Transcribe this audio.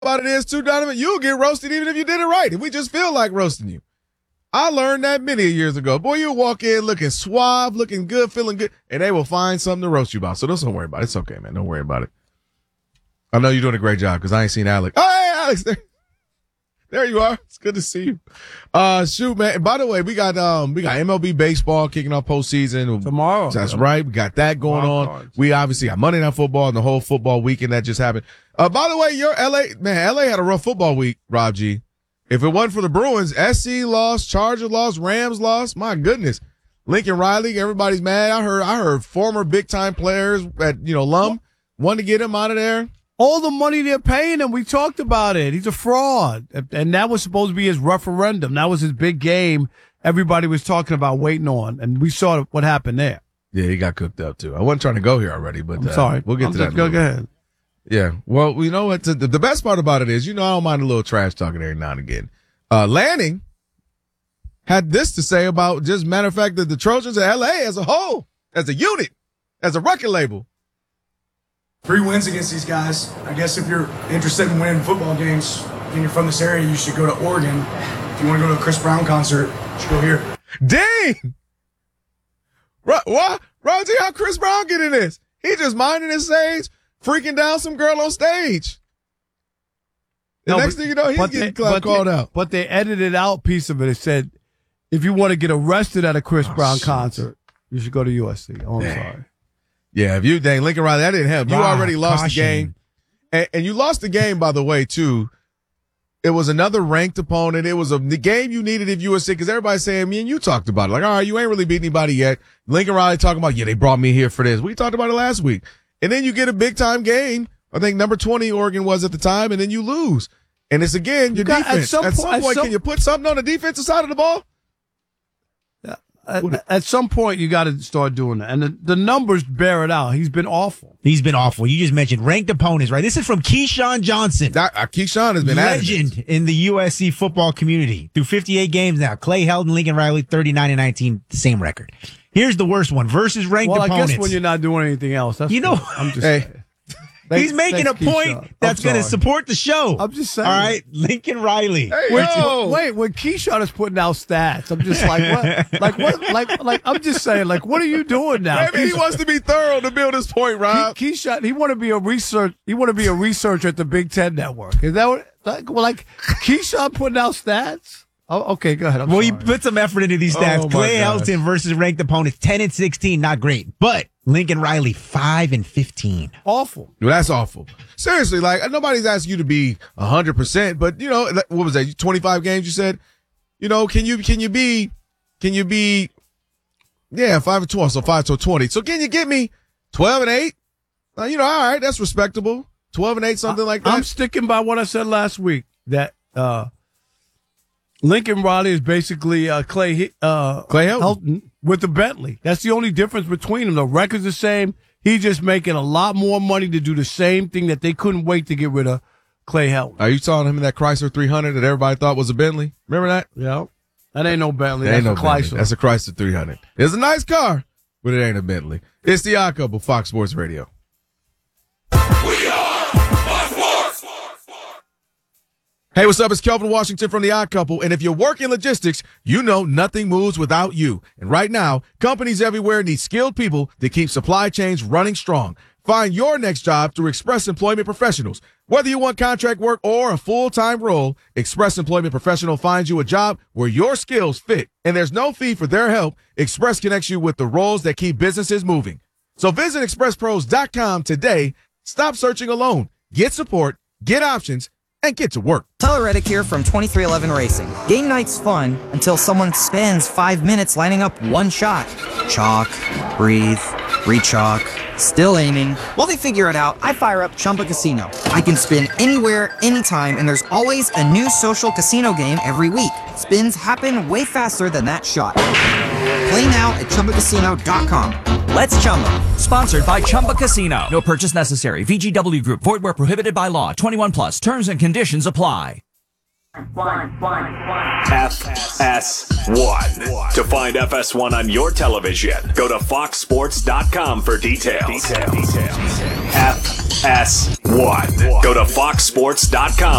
about it is, too, Donovan, you'll get roasted even if you did it right. If we just feel like roasting you. I learned that many years ago. Boy, you walk in looking suave, looking good, feeling good, and they will find something to roast you about. So don't worry about it. It's okay, man. Don't worry about it. I know you're doing a great job because I ain't seen Alex. Oh, hey, Alex. There you are. It's good to see you. Shoot, man. By the way, we got MLB baseball kicking off postseason tomorrow. That's right. We got that going on. We obviously got Monday Night Football and the whole football weekend that just happened. By the way, your LA had a rough football week, Rob G. If it wasn't for the Bruins, SC lost, Chargers lost, Rams lost. My goodness. Lincoln Riley, everybody's mad. I heard former big time players at Lum wanted to get him out of there. All the money they're paying him, we talked about it. He's a fraud. And that was supposed to be his referendum. That was his big game everybody was talking about waiting on. And we saw what happened there. Yeah, he got cooked up, too. I wasn't trying to go here already, but I'm sorry. We'll get to that. Go ahead. Yeah. Well, you know what? The best part about it is, I don't mind a little trash talking every now and again. Lanning had this to say about, just matter of fact, that the Trojans of LA as a whole, as a unit, as a record label. 3 wins against these guys. I guess if you're interested in winning football games and you're from this area, you should go to Oregon. If you want to go to a Chris Brown concert, you should go here. Dang! What? Roger, how Chris Brown get in this? He just minding his stage, freaking down some girl on stage. The next thing you know, he's getting called out. But they edited out piece of it. It said, if you want to get arrested at a Chris Brown concert, you should go to USC. Oh, I'm sorry. Yeah, if you Lincoln Riley, that didn't help. You already lost the game. And you lost the game, by the way, too. It was another ranked opponent. It was the game you needed if USC, because everybody's saying, me and you talked about it. Like, all right, you ain't really beat anybody yet. Lincoln Riley talking about, they brought me here for this. We talked about it last week. And then you get a big-time game. I think number 20 Oregon was at the time, and then you lose. And it's, again, your defense. At some point, can you put something on the defensive side of the ball? At some point, you got to start doing that. And the numbers bear it out. He's been awful. He's been awful. You just mentioned ranked opponents, right? This is from Keyshawn Johnson. Keyshawn has been legend in the USC football community. Through 58 games now. Clay Helton, Lincoln Riley, 39-19, the same record. Here's the worst one. Versus ranked opponents. I guess when you're not doing anything else. I'm just saying. He's making a point that's going to support the show. I'm just saying. All right, Lincoln Riley. Hey, wait, when Keyshawn is putting out stats, I'm just like, what? I'm just saying, what are you doing now? Maybe he wants to be thorough to build his point, Rob. Keyshawn, he want to be a researcher at the Big Ten Network. Is that what? Keyshawn putting out stats? Oh, okay, go ahead. He put some effort into these stats. Clay Helton versus ranked opponents, 10-16, not great, but Lincoln Riley, 5-15. Awful. Well, that's awful. Seriously, nobody's asking you to be 100%, but what was that? 25 games you said? Can you be 5-12, so 5-20. So can you get me 12-8? All right, that's respectable. 12-8, something like that. I'm sticking by what I said last week, that Lincoln Riley is basically Clay Helton with the Bentley. That's the only difference between them. The record's the same. He's just making a lot more money to do the same thing that they couldn't wait to get rid of Clay Helton. Are you telling him that Chrysler 300 that everybody thought was a Bentley? Remember that? Yeah. That ain't no Bentley. That's a Chrysler. Bentley. That's a Chrysler 300. It's a nice car, but it ain't a Bentley. It's the Odd Couple, Fox Sports Radio. We are Fox Sports. Hey, what's up? It's Kelvin Washington from The Odd Couple, and if you work in logistics, you know nothing moves without you. And right now, companies everywhere need skilled people to keep supply chains running strong. Find your next job through Express Employment Professionals. Whether you want contract work or a full-time role, Express Employment Professional finds you a job where your skills fit. And there's no fee for their help. Express connects you with the roles that keep businesses moving. So visit expresspros.com today. Stop searching alone. Get support, get options, and get to work. Tyler Reddick here from 2311 Racing. Game night's fun until someone spends 5 minutes lining up one shot. Chalk, breathe, re-chalk, still aiming. While they figure it out, I fire up Chumba Casino. I can spin anywhere, anytime, and there's always a new social casino game every week. Spins happen way faster than that shot. Play now at ChumbaCasino.com. Let's Chumba. Sponsored by Chumba Casino. No purchase necessary. VGW Group. Void where prohibited by law. 21 plus. Terms and conditions apply. FS1. To find FS1 on your television, go to foxsports.com for details. FS1. FS1. Go to foxsports.com